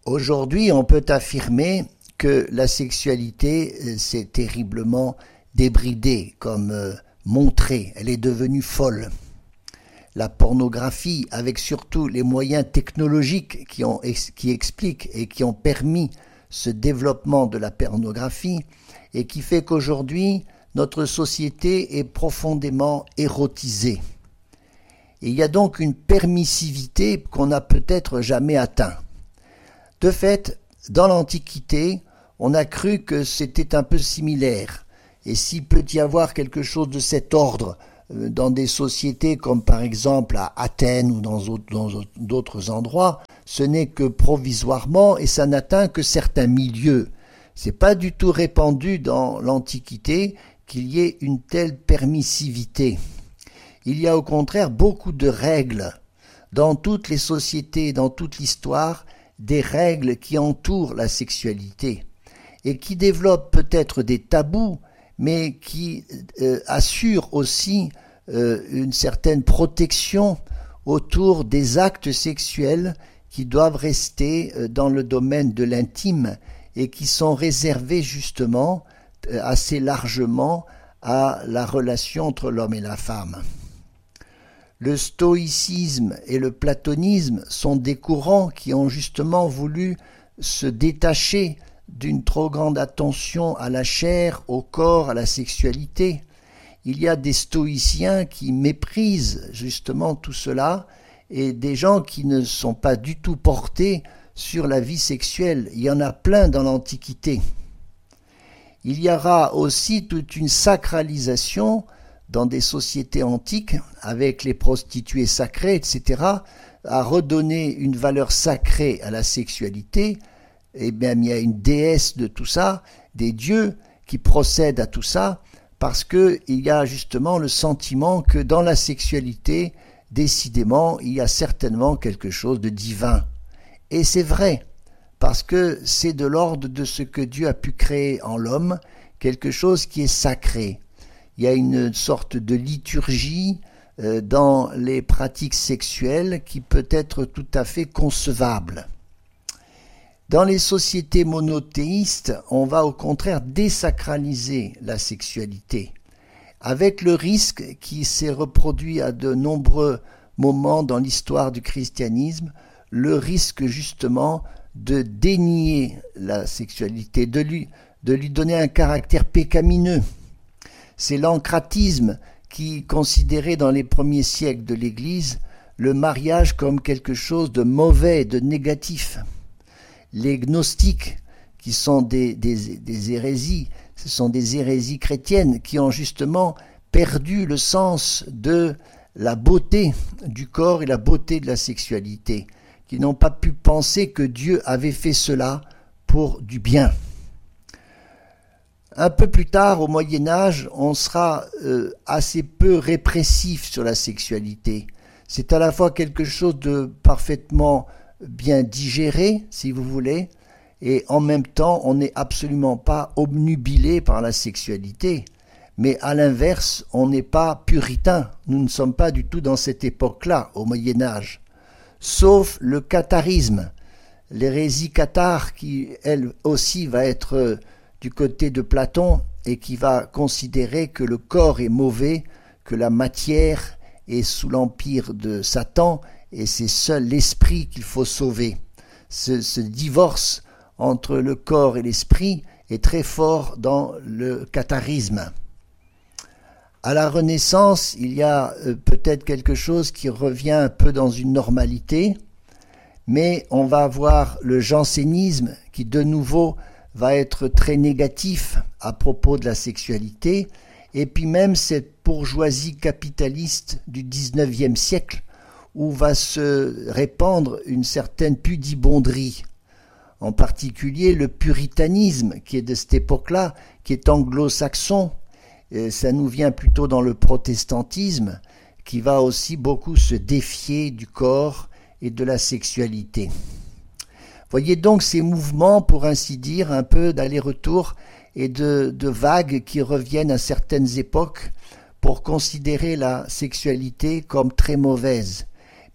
Aujourd'hui, on peut affirmer que la sexualité s'est terriblement débridée, comme montré, elle est devenue folle. La pornographie, avec surtout les moyens technologiques qui expliquent et qui ont permis ce développement de la pornographie, et qui fait qu'aujourd'hui, notre société est profondément érotisée. Il y a donc une permissivité qu'on n'a peut-être jamais atteinte. De fait, dans l'Antiquité, on a cru que c'était un peu similaire. Et s'il peut y avoir quelque chose de cet ordre dans des sociétés comme par exemple à Athènes ou dans d'autres endroits, ce n'est que provisoirement et ça n'atteint que certains milieux. C'est pas du tout répandu dans l'Antiquité qu'il y ait une telle permissivité. Il y a au contraire beaucoup de règles dans toutes les sociétés, dans toute l'histoire, des règles qui entourent la sexualité et qui développent peut-être des tabous, mais qui assurent aussi une certaine protection autour des actes sexuels qui doivent rester dans le domaine de l'intime et qui sont réservés justement assez largement à la relation entre l'homme et la femme. Le stoïcisme et le platonisme sont des courants qui ont justement voulu se détacher d'une trop grande attention à la chair, au corps, à la sexualité. Il y a des stoïciens qui méprisent justement tout cela et des gens qui ne sont pas du tout portés sur la vie sexuelle. Il y en a plein dans l'Antiquité. Il y aura aussi toute une sacralisation dans des sociétés antiques, avec les prostituées sacrées, etc., à redonner une valeur sacrée à la sexualité. Et bien, il y a une déesse de tout ça, des dieux qui procèdent à tout ça, parce qu'il y a justement le sentiment que dans la sexualité, décidément, il y a certainement quelque chose de divin. Et c'est vrai, parce que c'est de l'ordre de ce que Dieu a pu créer en l'homme, quelque chose qui est sacré. Il y a une sorte de liturgie dans les pratiques sexuelles qui peut être tout à fait concevable. Dans les sociétés monothéistes, on va au contraire désacraliser la sexualité, avec le risque qui s'est reproduit à de nombreux moments dans l'histoire du christianisme, le risque justement de dénier la sexualité, de lui donner un caractère pécamineux. C'est l'encratisme qui considérait dans les premiers siècles de l'Église le mariage comme quelque chose de mauvais, de négatif. Les gnostiques, qui sont des hérésies, ce sont des hérésies chrétiennes qui ont justement perdu le sens de la beauté du corps et la beauté de la sexualité, qui n'ont pas pu penser que Dieu avait fait cela pour du bien. Un peu plus tard, au Moyen-Âge, on sera assez peu répressif sur la sexualité. C'est à la fois quelque chose de parfaitement bien digéré, si vous voulez, et en même temps, on n'est absolument pas obnubilé par la sexualité. Mais à l'inverse, on n'est pas puritain. Nous ne sommes pas du tout dans cette époque-là, au Moyen-Âge. Sauf le catharisme, l'hérésie cathare qui, elle aussi, va être du côté de Platon et qui va considérer que le corps est mauvais, que la matière est sous l'empire de Satan et c'est seul l'esprit qu'il faut sauver. Ce divorce entre le corps et l'esprit est très fort dans le catharisme. À la Renaissance, il y a peut-être quelque chose qui revient un peu dans une normalité, mais on va avoir le jansénisme qui de nouveau va être très négatif à propos de la sexualité, et puis même cette bourgeoisie capitaliste du XIXe siècle, où va se répandre une certaine pudibonderie, en particulier le puritanisme qui est de cette époque-là, qui est anglo-saxon, ça nous vient plutôt dans le protestantisme, qui va aussi beaucoup se défier du corps et de la sexualité. Voyez donc ces mouvements, pour ainsi dire, un peu d'aller-retour et de vagues qui reviennent à certaines époques pour considérer la sexualité comme très mauvaise.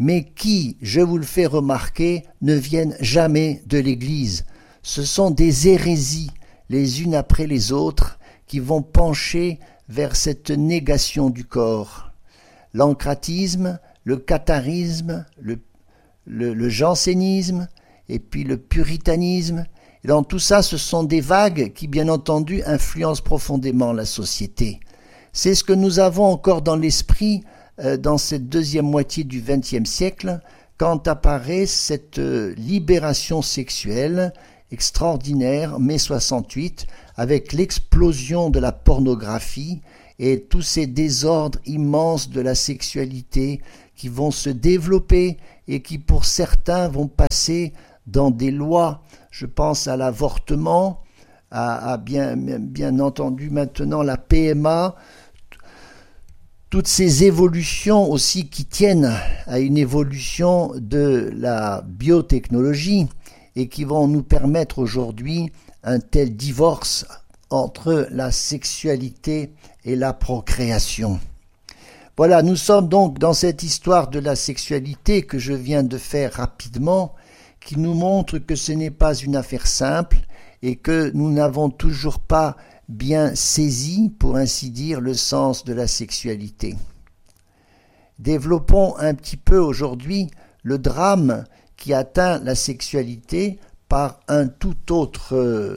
mais qui, je vous le fais remarquer, ne viennent jamais de l'Église. Ce sont des hérésies, les unes après les autres, qui vont pencher vers cette négation du corps. L'ancratisme, le catharisme, le jansénisme, et puis le puritanisme. Et dans tout ça, ce sont des vagues qui, bien entendu, influencent profondément la société. C'est ce que nous avons encore dans l'esprit dans cette deuxième moitié du XXe siècle, quand apparaît cette libération sexuelle extraordinaire, mai 68, avec l'explosion de la pornographie et tous ces désordres immenses de la sexualité qui vont se développer et qui, pour certains, vont passer dans des lois. Je pense à l'avortement, à bien entendu maintenant la PMA, toutes ces évolutions aussi qui tiennent à une évolution de la biotechnologie et qui vont nous permettre aujourd'hui un tel divorce entre la sexualité et la procréation. Voilà, nous sommes donc dans cette histoire de la sexualité que je viens de faire rapidement, qui nous montre que ce n'est pas une affaire simple et que nous n'avons toujours pas bien saisi, pour ainsi dire, le sens de la sexualité. Développons un petit peu aujourd'hui le drame qui atteint la sexualité par un tout autre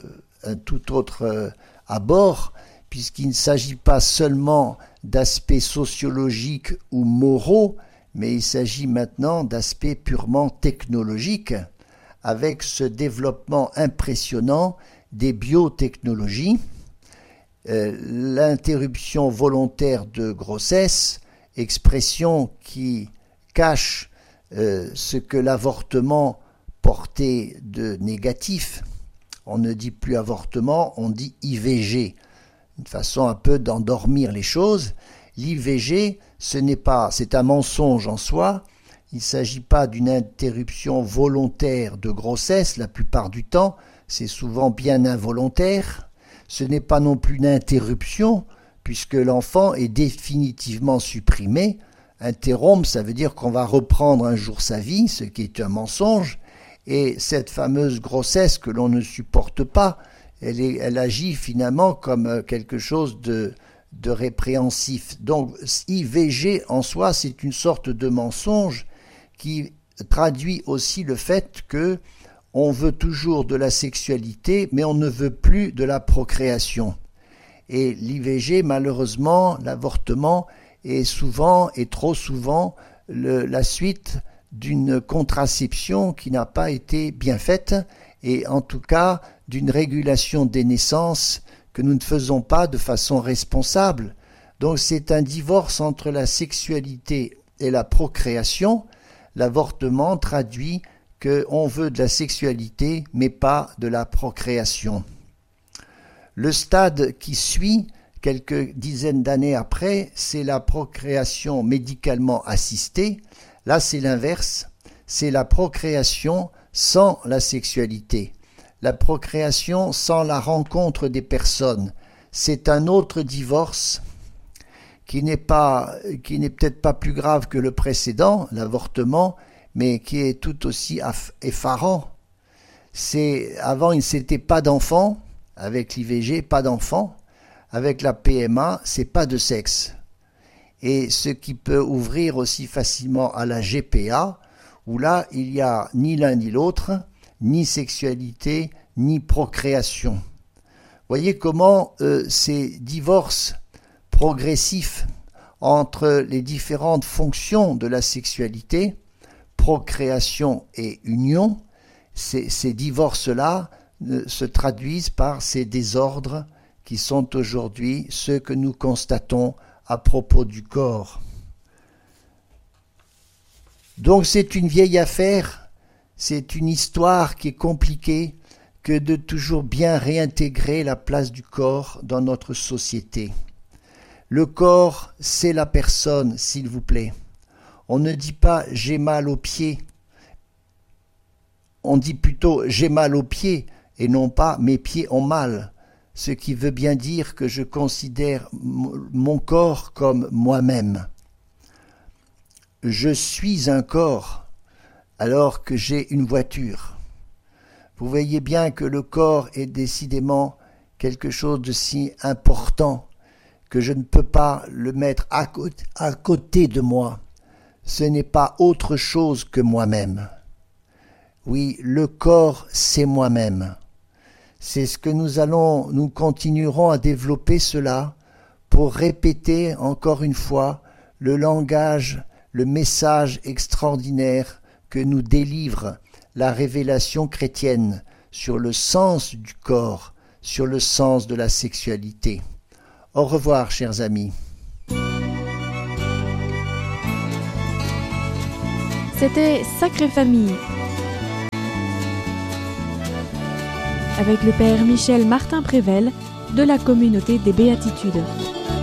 abord, puisqu'il ne s'agit pas seulement d'aspects sociologiques ou moraux, mais il s'agit maintenant d'aspects purement technologiques, avec ce développement impressionnant des biotechnologies, l'interruption volontaire de grossesse, expression qui cache ce que l'avortement portait de négatif. On ne dit plus avortement, on dit IVG, une façon un peu d'endormir les choses. L'IVG, c'est un mensonge en soi. Il ne s'agit pas d'une interruption volontaire de grossesse, la plupart du temps, c'est souvent bien involontaire. Ce n'est pas non plus une interruption, puisque l'enfant est définitivement supprimé. Interrompre, ça veut dire qu'on va reprendre un jour sa vie, ce qui est un mensonge, et cette fameuse grossesse que l'on ne supporte pas, elle agit finalement comme quelque chose de répréhensif. Donc IVG en soi, c'est une sorte de mensonge qui traduit aussi le fait que on veut toujours de la sexualité, mais on ne veut plus de la procréation. Et l'IVG, malheureusement, l'avortement, est souvent et trop souvent la suite d'une contraception qui n'a pas été bien faite, et en tout cas d'une régulation des naissances que nous ne faisons pas de façon responsable. Donc c'est un divorce entre la sexualité et la procréation. L'avortement traduit qu'on veut de la sexualité, mais pas de la procréation. Le stade qui suit, quelques dizaines d'années après, c'est la procréation médicalement assistée. Là, c'est l'inverse, c'est la procréation sans la sexualité. La procréation sans la rencontre des personnes. C'est un autre divorce qui n'est peut-être pas plus grave que le précédent, l'avortement, mais qui est tout aussi effarant. Avant, il ne s'était pas d'enfants, avec l'IVG, pas d'enfants. Avec la PMA, c'est pas de sexe. Et ce qui peut ouvrir aussi facilement à la GPA, où là, il n'y a ni l'un ni l'autre, ni sexualité, ni procréation. Voyez comment ces divorces progressifs entre les différentes fonctions de la sexualité, procréation et union, ces divorces-là se traduisent par ces désordres qui sont aujourd'hui ceux que nous constatons à propos du corps. Donc c'est une vieille affaire, c'est une histoire qui est compliquée que de toujours bien réintégrer la place du corps dans notre société. Le corps, c'est la personne, s'il vous plaît. On ne dit pas « j'ai mal aux pieds », on dit plutôt « j'ai mal aux pieds » et non pas « mes pieds ont mal », ce qui veut bien dire que je considère mon corps comme moi-même. je suis un corps alors que j'ai une voiture. Vous voyez bien que le corps est décidément quelque chose de si important que je ne peux pas le mettre à côté de moi. Ce n'est pas autre chose que moi-même. Oui, le corps, c'est moi-même. C'est ce que nous continuerons à développer cela pour répéter encore une fois le langage, le message extraordinaire que nous délivre la révélation chrétienne sur le sens du corps, sur le sens de la sexualité. Au revoir, chers amis. C'était Sacrée Famille avec le Père Michel Martin-Prével de la Communauté des Béatitudes.